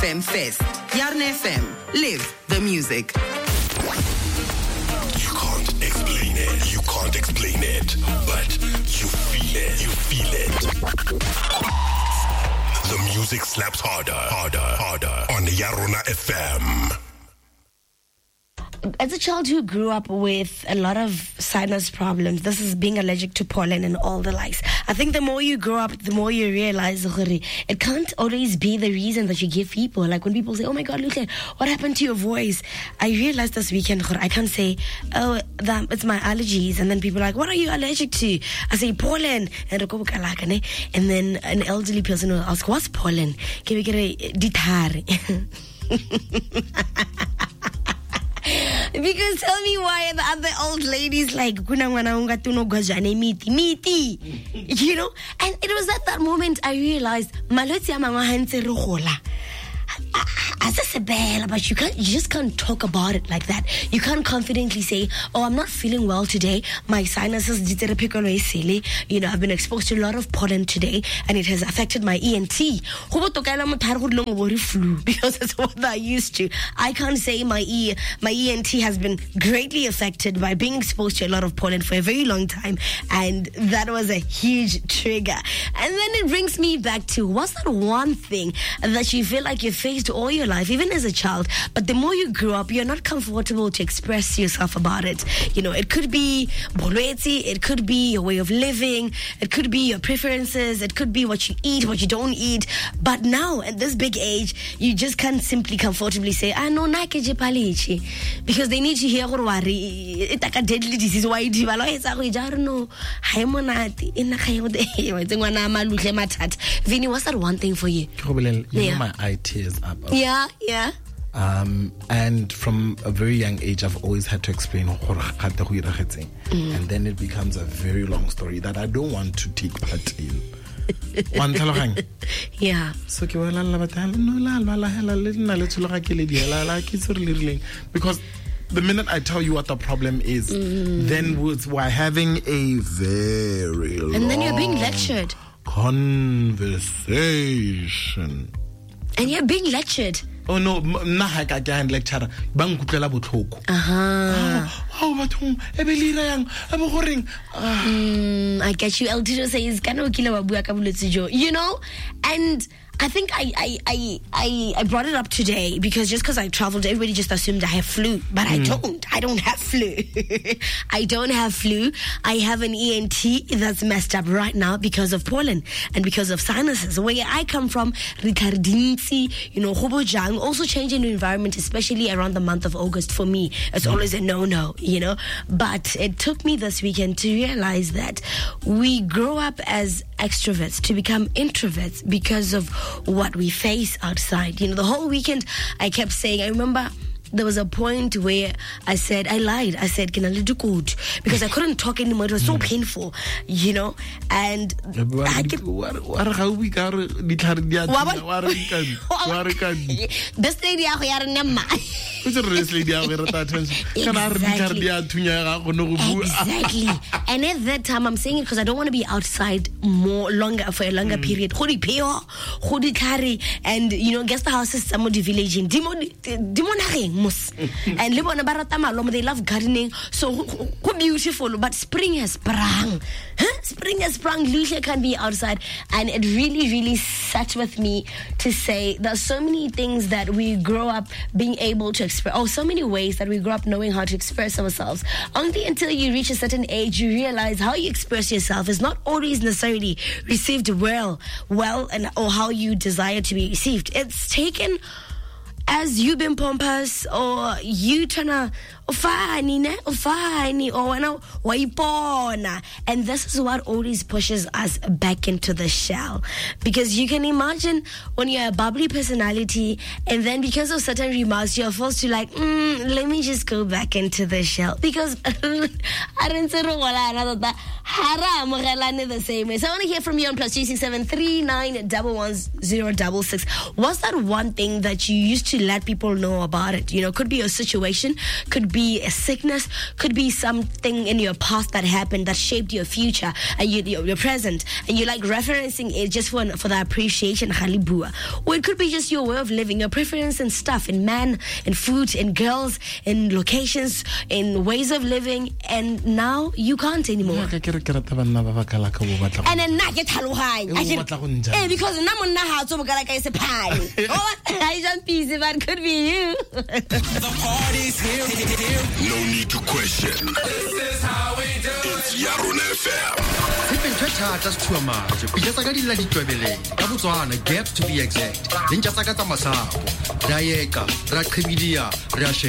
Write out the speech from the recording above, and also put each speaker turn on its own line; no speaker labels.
FM Fest. Yarn FM. Live the music.
You can't explain it. You can't explain it. But you feel it. You feel it. The music slaps harder on Yarona FM.
As a child who grew up with a lot of sinus problems, this is being allergic to pollen and all the likes. I think the more you grow up, the more you realize it can't always be the reason that you give people. Like when people say, oh my God, look, what happened to your voice? I realized this weekend, I can't say, oh, it's my allergies. And then people are like, what are you allergic to? I say, pollen. And then an elderly person will ask, what's pollen? Can we get a ditare? Because tell me why the other old ladies like miti, you know? And it was at that moment I realized but you just can't talk about it like that. You can't confidently say, oh, I'm not feeling well today. My sinuses, you know, I've been exposed to a lot of pollen today and it has affected my ENT. Because that's what I used to. I can't say my ENT has been greatly affected by being exposed to a lot of pollen for a very long time, and that was a huge trigger. And then it brings me back to, what's that one thing that you feel like you faced all your life, even as a child, but the more you grow up, you're not comfortable to express yourself about it? You know, it could be bolwetsi, it could be your way of living, it could be your preferences, it could be what you eat, what you don't eat. But now, at this big age, you just can't simply comfortably say, no, because they need to hear it's like a deadly disease. Why do you Vinny, what's that one thing for you?
You know, my eye tears up.
Yeah.
And from a very young age, I've always had to explain, and then it becomes a very long story that I don't want to take part in.
Yeah.
So because the minute I tell you what the problem is, then we're having a very long
and then you're being lectured.
Conversation.
And you're being lectured.
Oh no, I can't lecture. Bang kutlela botlhoko.
I get you. El Tito says, you know, and I think I brought it up today because I traveled, everybody just assumed I have flu, but I don't have flu. I don't have flu. I have an ENT that's messed up right now because of pollen and because of sinuses. Where I come from, Ricardinci, you know, Hobojang, also changing the environment, especially around the month of August for me, it's always a no-no, you know. But it took me this weekend to realize that we grow up as extroverts to become introverts because of what we face outside. You know, the whole weekend I kept saying, I remember there was a point where I lied. I said, because I couldn't talk anymore. It was so painful, you know. And I kept... This lady, exactly. And at that time, I'm saying it because I don't want to be outside for a longer period. And, you know, guest houses, some of the village in and they love gardening, so beautiful. But spring has sprung. Lucia can be outside, and it really sat with me to say there's so many things that we grow up being able to express, so many ways that we grow up knowing how to express ourselves. Only until you reach a certain age you realize how you express yourself is not always necessarily received well, and or how you desire to be received. It's taken as you been pompous, or you tryna and this is what always pushes us back into the shell, because you can imagine when you're a bubbly personality and then because of certain remarks you're forced to let me just go back into the shell, because I didn't say the same way. So I want to hear from you on +267 3911066. What's that one thing that you used to let people know about it? You know, could be a situation, could be be a sickness, could be something in your past that happened that shaped your future and your present, and you like referencing it just for the appreciation, or it could be just your way of living, your preference and stuff, in man, in food, in girls, in locations, in ways of living, and now you can't anymore. And then because but it could be you.
The party's here. No need to question. This is how we do it. It's Yarona FM.
Get to be exact.